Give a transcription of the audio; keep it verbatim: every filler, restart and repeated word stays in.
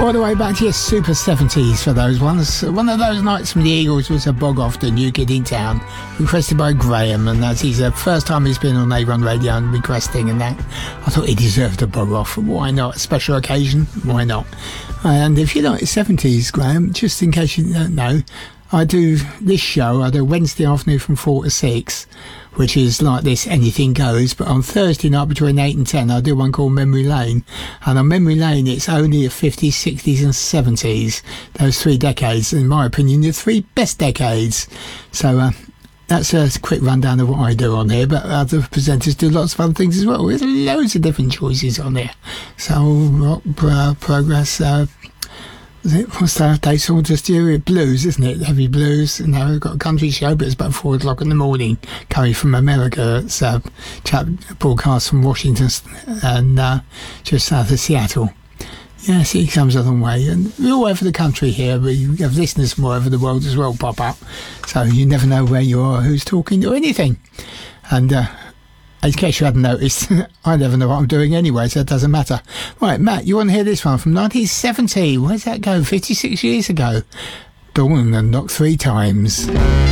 All the way back to your super seventies for those ones. One of those nights from the Eagles was a Bog Off, the New Kid in Town, requested by Graham, and that's his uh, first time he's been on A one Radio and requesting, and that I thought he deserved a Bog Off. Why not? A special occasion? Why not? And if you like the seventies, Graham, just in case you don't know, I do this show, I do Wednesday afternoon from four to six, which is like this, anything goes, but on Thursday night between eight and ten I do one called Memory Lane, and on Memory Lane it's only the fifties, sixties and seventies, those three decades, in my opinion, the three best decades. So uh, that's a quick rundown of what I do on here, but other presenters do lots of other things as well. There's loads of different choices on there. Soul, rock, uh, progress, uh, what's that? They sort of do it blues, isn't it? Heavy blues. You know, we've got a country show, but it's about four o'clock in the morning. Coming from America, it's a chap broadcast from Washington and uh, just south of Seattle. Yes, he comes a long way, and we're all over the country here. We have listeners from all over the world as well pop up, so you never know where you are, who's talking, or anything. And uh, in case you hadn't noticed, I never know what I'm doing anyway, so it doesn't matter. Right, Matt, you want to hear this one from nineteen seventy? Where's that go? fifty-six years ago. Dawn and Knock Three Times.